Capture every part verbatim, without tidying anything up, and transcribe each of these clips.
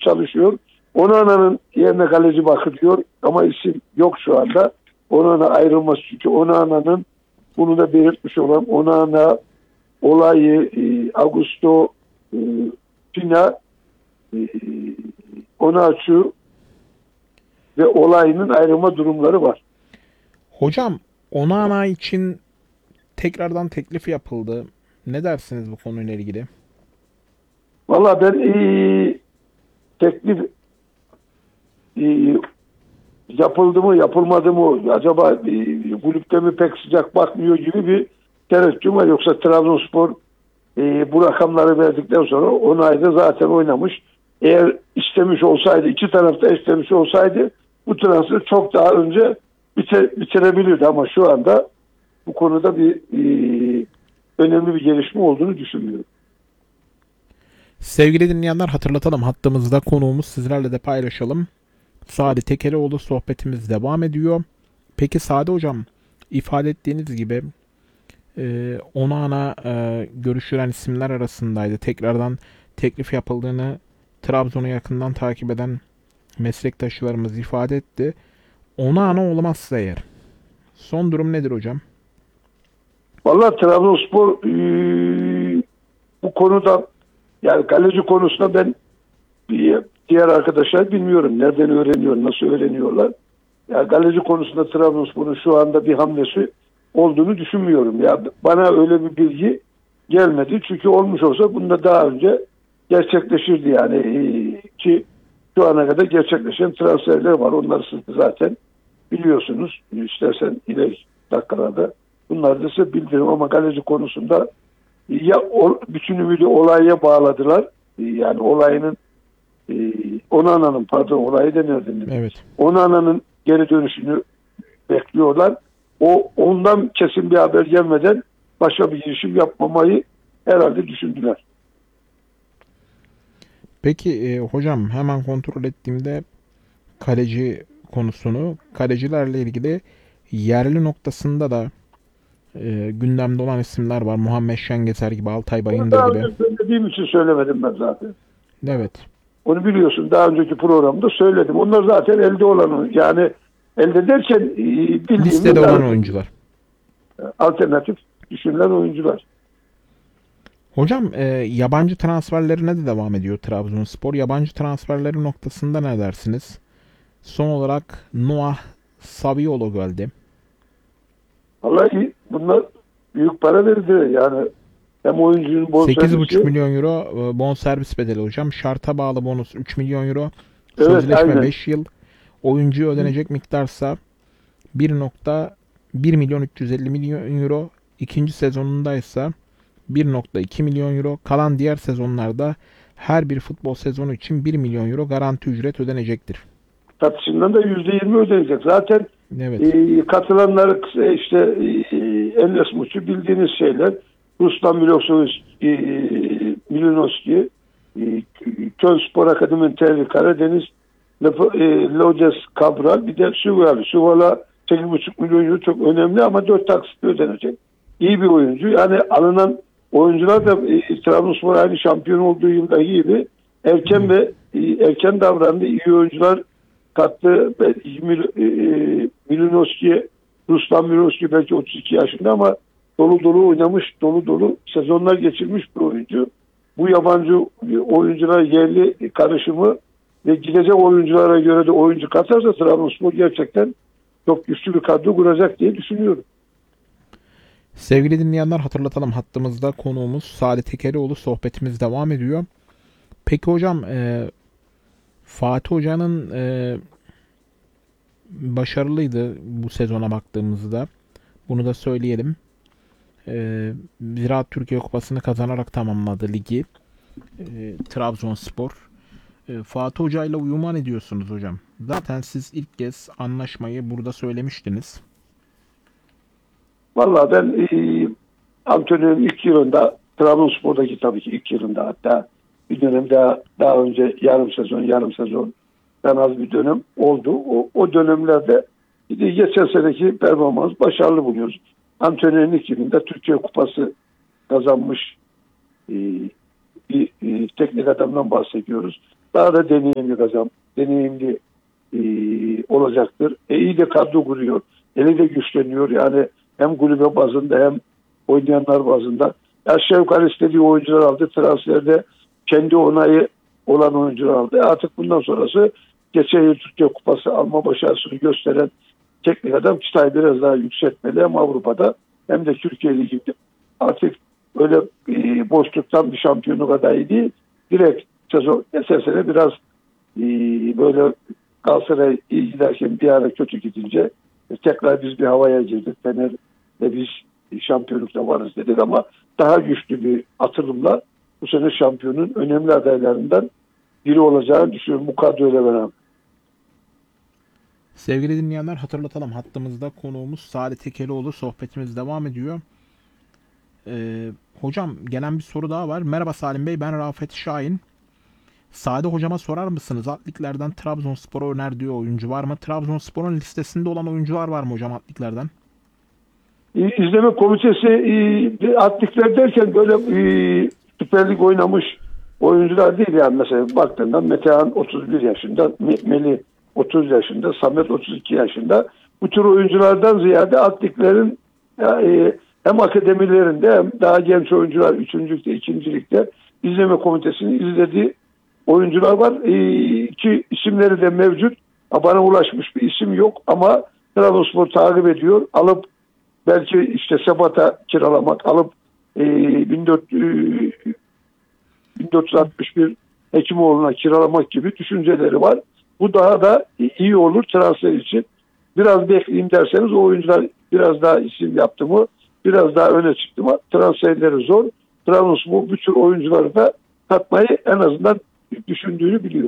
çalışıyor. Onana'nın yerine kaleci bakılıyor ama isim yok şu anda. Onana ayrılması çünkü Onana'nın bunu da belirtmiş olan Onana olayı e, Augusto e, Pina e, Onaçu ve olayının ayrılma durumları var. Hocam Onana için tekrardan teklif yapıldı. Ne dersiniz bu konuyla ilgili? Valla ben e, teklif e, yapıldı mı yapılmadı mı acaba e, kulüpte mi pek sıcak bakmıyor gibi bir tereddütüm var. Yoksa Trabzonspor e, bu rakamları verdikten sonra on ayda zaten oynamış. Eğer istemiş olsaydı, iki tarafta istemiş olsaydı bu transferi çok daha önce biter, bitirebilirdi ama şu anda bu konuda bir e, önemli bir gelişme olduğunu düşünmüyorum. Sevgili dinleyenler, hatırlatalım, hattımızda konuğumuz, sizlerle de paylaşalım. Sadi Tekelioğlu, sohbetimiz devam ediyor. Peki Sadi Hocam, ifade ettiğiniz gibi e, Onana e, görüşülen isimler arasındaydı. Tekrardan teklif yapıldığını Trabzon'u yakından takip eden meslektaşlarımız ifade etti. Onana olmazsa eğer son durum nedir hocam? Vallahi Trabzonspor e, bu konuda yani kaleci konusunda ben bir, diğer arkadaşlar bilmiyorum. Nereden öğreniyor, nasıl öğreniyorlar. Yani kaleci konusunda Trabzonspor'un şu anda bir hamlesi olduğunu düşünmüyorum. Ya bana öyle bir bilgi gelmedi. Çünkü olmuş olsa bunda daha önce gerçekleşirdi yani. Ee, ki şu ana kadar gerçekleşen transferler var. Onları siz zaten biliyorsunuz. İstersen ileri dakikalarda bunları da size bildiririm ama kaleci konusunda ya o, bütün ümidi olaya bağladılar. Yani olayının e, Onana'nın pardon olayı da nereden dedim. Evet. Onana'nın geri dönüşünü bekliyorlar. O ondan kesin bir haber gelmeden başka bir girişim yapmamayı herhalde düşündüler. Peki e, hocam, hemen kontrol ettiğimde kaleci konusunu, kalecilerle ilgili yerli noktasında da e, gündemde olan isimler var. Muhammed Şengeser gibi, Altay Onu Bayındır daha gibi. önce söylediğim için söylemedim ben zaten. Evet. Onu biliyorsun, daha önceki programda söyledim. Onlar zaten elde olan, yani elde derken e, bildiğimiz Listede olan oyuncular. alternatif düşünülen oyuncular. Hocam e, yabancı transferlerine de devam ediyor Trabzonspor. Yabancı transferleri noktasında ne dersiniz? Son olarak Noah Saviolo geldi. Vallahi bunlar büyük para verdi. Yani hem oyuncunun sekiz buçuk bonservisi. milyon euro e, bonservis bedeli hocam. Şarta bağlı bonus üç milyon euro. Evet, Sözleşme aynen. beş yıl. Oyuncuya ödenecek miktarsa bir nokta bir milyon üç yüz elli milyon euro. İkinci sezonundaysa bir nokta iki milyon euro. Kalan diğer sezonlarda her bir futbol sezonu için bir milyon euro garanti ücret ödenecektir. Satışından da yüzde yirmi ödenecek. Zaten Evet. e, katılanlar işte e, Enes Muçi bildiğiniz şeyler. Ruslan Milosevic, e, Milinoski, e, Köln Spor Akademi Terli Karadeniz, e, Lodes Cabral, bir de Suval. Suval'a sekiz buçuk milyon euro çok önemli ama dört taksitle ödenecek. İyi bir oyuncu. Yani alınan oyuncular da e, Trabzonspor aynı şampiyon olduğu yılda gibi erken hmm. ve e, erken davrandı. İyi oyuncular kattı. Milinoski, Ruslan Milinoski belki otuz iki yaşında ama dolu dolu oynamış, dolu dolu sezonlar geçirmiş bir oyuncu. Bu yabancı oyuncular yerli karışımı ve gidecek oyunculara göre de oyuncu katarsa Trabzonspor gerçekten çok güçlü bir kadro kuracak diye düşünüyorum. Sevgili dinleyenler, hatırlatalım, hattımızda konuğumuz Sadi Tekelioğlu, sohbetimiz devam ediyor. Peki hocam, e, Fatih Hoca'nın e, başarılıydı bu sezona baktığımızda. Bunu da söyleyelim. E, Ziraat Türkiye Kupası'nı kazanarak tamamladı ligi. E, Trabzonspor. E, Fatih Hoca ile uyuma ne diyorsunuz hocam? Zaten siz ilk kez anlaşmayı burada söylemiştiniz. Vallahi ben e, antrenörün ilk yılında, Trabzonspor'daki tabii ki ilk yılında, hatta bir dönem daha, daha önce yarım sezon, yarım sezon en az bir dönem oldu. O, o dönemlerde geçen seneki performans başarılı buluyoruz. Antrenörün ilk yılında Türkiye Kupası kazanmış e, bir e, teknik adamdan bahsediyoruz. Daha da deneyimli kazan, deneyimli e, olacaktır. E, iyi de kadro kuruyor. Eli de güçleniyor. Yani hem kulübe bazında hem oynayanlar bazında. Aşağı yukarı istediği oyuncular aldı. Transferde kendi onayı olan oyuncular aldı. Artık bundan sonrası geçen yıl Türkiye Kupası alma başarısını gösteren teknik adam çıtayı biraz daha yükseltmeli. Hem Avrupa'da hem de Türkiye Ligi'nde artık öyle e, boşluktan bir şampiyonluk adayı değil. Direkt sezon geçen sene biraz e, böyle Galatasaray iyi giderken bir ara kötü gidince e, tekrar biz bir havaya girdik. Fener'le biz şampiyonlukta varız dedik ama daha güçlü bir atılımla bu sene şampiyonun önemli adaylarından biri olacağını düşünüyorum bu kadroyla beraber. Sevgili dinleyenler, hatırlatalım, hattımızda konuğumuz Sadi Tekelioğlu, sohbetimiz devam ediyor. Ee, hocam gelen bir soru daha var. Merhaba Salim Bey, ben Rafet Şahin. Sadi hocama sorar mısınız? Atliklerden Trabzonspor'a önerdiği oyuncu var mı? Trabzonspor'un listesinde olan oyuncular var mı hocam atliklerden? İzleme komitesi e, atlikler derken böyle e, Süper Lig oynamış oyuncular değil yani. Mesela baktığında Metehan otuz bir yaşında, Melih otuz yaşında, Samet otuz iki yaşında. Bu tür oyunculardan ziyade atliklerin e, hem akademilerinde hem daha genç oyuncular üçüncülükte, ikincilikte izleme komitesinin izlediği oyuncular var. E, ki isimleri de mevcut. Bana ulaşmış bir isim yok ama Trabzonspor takip ediyor. Alıp belki işte Sebat'a kiralamak, alıp e, bin dört yüz altmış bir Hekimoğlu'na kiralamak gibi düşünceleri var. Bu daha da iyi olur transfer için. Biraz bekleyeyim derseniz o oyuncular biraz daha isim yaptı mı, biraz daha öne çıktı mı transferleri zor. Trabzonspor bu tür oyuncuları da katmayı en azından düşündüğünü biliyor.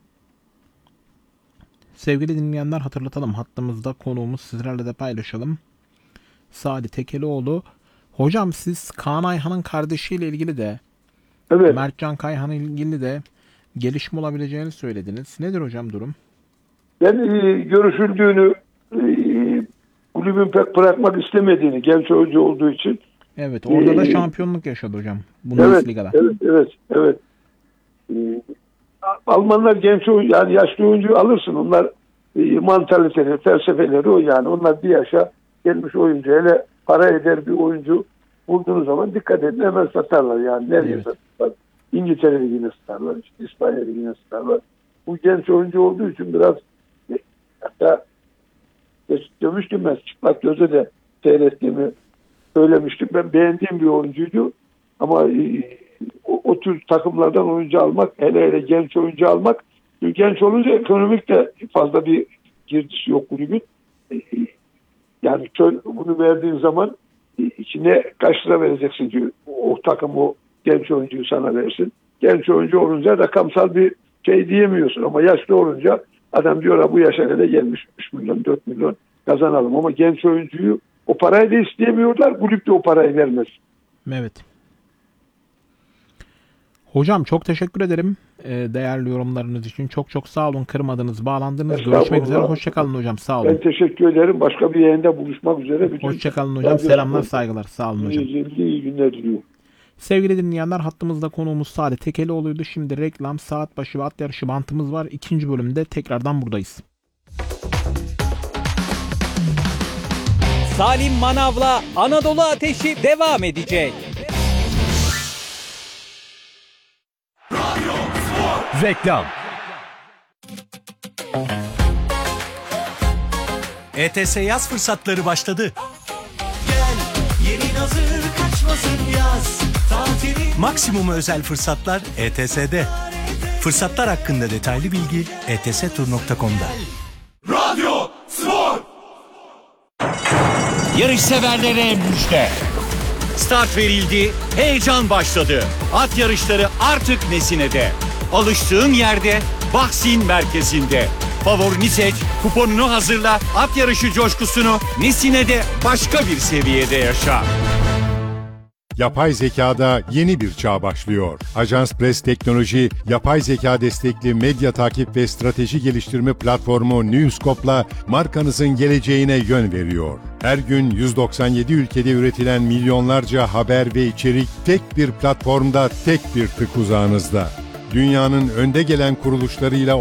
Sevgili dinleyenler, hatırlatalım, hattımızda konuğumuz, sizlerle de paylaşalım. Sadi Tekelioğlu. Hocam siz Kaan Ayhan'ın kardeşiyle ilgili de, evet, Mertcan Kayhan'la ilgili de gelişme olabileceğini söylediniz. Nedir hocam durum? Ben e, görüşüldüğünü, e, kulübün pek bırakmak istemediğini, genç oyuncu olduğu için. Evet, orada da e, şampiyonluk yaşadı hocam. Bundesliga'da. Evet, evet, evet, evet. E, Almanlar genç oyuncu, yani yaşlı oyuncuyu alırsın. Onlar e, mantaliteleri, felsefeleri o yani. Onlar bir yaşa gelmiş oyuncu. Hele para eder bir oyuncu bulduğunuz zaman dikkat edin, hemen satarlar yani. Nereye Evet. satarlar? İngiltere Ligi'ne satarlar, işte İspanya Ligi'ne satarlar. Bu genç oyuncu olduğu için biraz e, hatta demiştim ben, çıplak göze de seyrettiğimi söylemiştim. Ben beğendiğim bir oyuncuydu ama e, o, o tür takımlardan oyuncu almak, hele hele genç oyuncu almak, çünkü genç olunca ekonomik de fazla bir girdisi yok kulübün. E, yani bunu verdiğin zaman e, içine kaç lira vereceksin ki o takım o genç oyuncuyu sana versin. Genç oyuncu olunca rakamsal bir şey diyemiyorsun ama yaşlı olunca adam diyor bu yaşa kadar gelmiş üç milyon dört milyon kazanalım ama genç oyuncuyu o parayı da isteyemiyorlar. Kulüp de o parayı vermez. Evet. Hocam çok teşekkür ederim değerli yorumlarınız için. Çok çok sağ olun. Kırmadınız, bağlandınız. Görüşmek üzere. Hoşçakalın hocam. Sağ olun. Ben teşekkür ederim. Başka bir yayında buluşmak üzere. Hoşçakalın hocam. Selamlar, saygılar. Sağ olun hocam. İyi, iyi günler diliyorum. Sevgili dinleyenler, hattımızda konuğumuz Sadi Tekelioğlu'ydu. Şimdi reklam, saat başı ve at yarışı bantımız var. İkinci bölümde tekrardan buradayız. Salim Manav'la Anadolu Ateşi devam edecek. Reklam. E T S yaz fırsatları başladı. Gel, yerin hazır, kaçmasın yaz tatili. Maksimum özel fırsatlar E T S'de. Fırsatlar hakkında detaylı bilgi e t s tur nokta com'da. Radyo Spor. Yarış severlere müjde. Start verildi, heyecan başladı. At yarışları artık Nesine'de. Alıştığın yerde, Bahsin merkezinde. Favorini seç, kuponunu hazırla, at yarışı coşkusunu Nesine'de başka bir seviyede yaşa. Yapay zekada yeni bir çağ başlıyor. Ajans Press Teknoloji, yapay zeka destekli medya takip ve strateji geliştirme platformu Newscope'la markanızın geleceğine yön veriyor. Her gün yüz doksan yedi ülkede üretilen milyonlarca haber ve içerik tek bir platformda, tek bir tık uzağınızda. dünyanın önde gelen kuruluşlarıyla